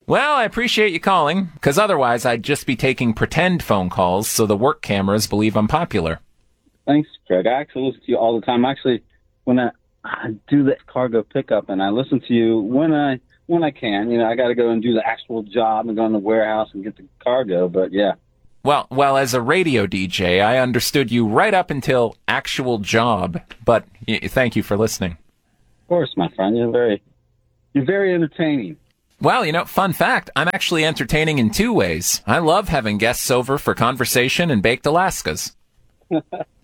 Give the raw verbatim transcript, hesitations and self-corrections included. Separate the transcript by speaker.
Speaker 1: Well, I appreciate you calling, because otherwise I'd just be taking pretend phone calls so the work cameras believe I'm popular.
Speaker 2: Thanks, Craig. I actually listen to you all the time. Actually, when I, I do the cargo pickup, and I listen to you when I when I can. You know, I got to go and do the actual job and go in the warehouse and get the cargo. But yeah.
Speaker 1: Well, well, as a radio D J, I understood you right up until actual job. But y- thank you for listening.
Speaker 2: Of course, my friend. You're very, you're very entertaining.
Speaker 1: Well, you know, fun fact, I'm actually entertaining in two ways. I love having guests over for conversation and baked Alaskas.